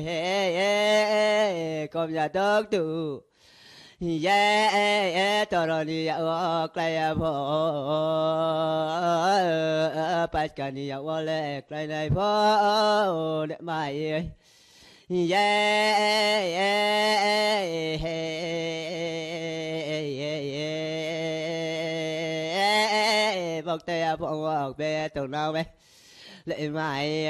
Công nhà tóc tụ toro ni ya klaya pho paskani ya wale klaya pho ne mai bọc tay bọc bọc bê tụng nào bê lệ mai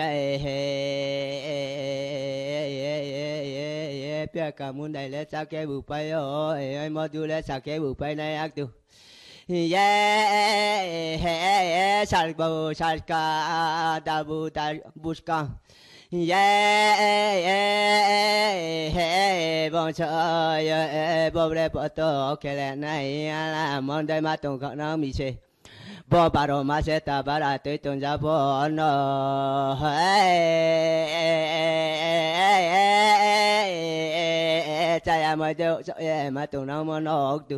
bia cả muốn đại lệ sao cái bụi bay ơi mà tu lệ sao cái bụi bay này ác tu sal bầu sal ca dabu dar busca bông trời bông lệ bông tô cái lệ này là món đây mà tụng khẩu nó mi xe bo baro ma se ta bara te ton ja bo no cha ya ma do so ye ma tu no mo no tu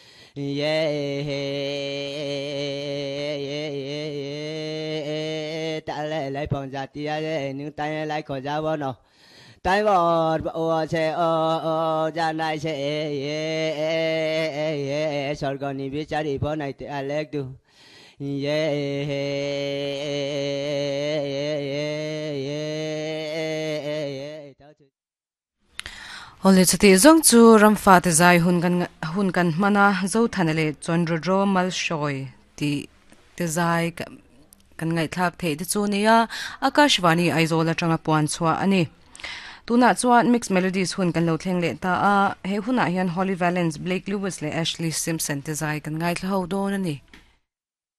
ta lại phong ja ti ye nhưng ta lại có ja bo no tai bo o se o ja nai se sor go ni bi cha ri bo nai te alek tu Ole chati zong chu ramfa te zai hun kan mana zo thanale chondro dro mal shoi ti te zai kan ngai thak the te chu nia akashwani aizola tanga puan chwa ani tuna chuan mixed melodies hun kan lo thleng le ta a he huna hian Holly Valence Blake Lewis le Ashley Simpson te zai kan ngai thlo do na ni